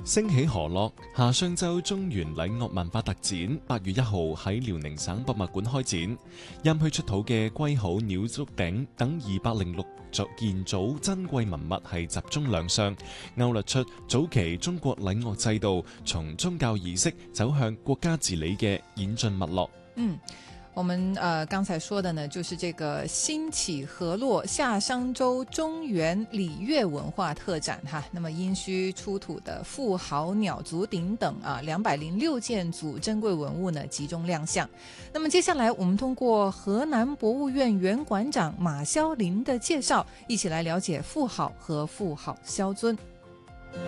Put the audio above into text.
升起河洛夏商周中原禮樂文化特展8月1號喺遼寧省博物館開展，陰墟出土嘅龜殼、鳥足鼎等206件祖珍貴文物係集中亮相，勾勒出早期中國禮樂制度從宗教儀式走向國家治理嘅演進脈絡。 我們剛才說的呢，就是這個興起河洛夏商周中原禮樂文化特展哈。那麼殷墟出土的婦好、鳥足鼎等206件祖珍貴文物呢，集中亮相。那麼接下來我們通過河南博物院原館長馬蕭林的介紹，一起來了解婦好和婦好蕭尊。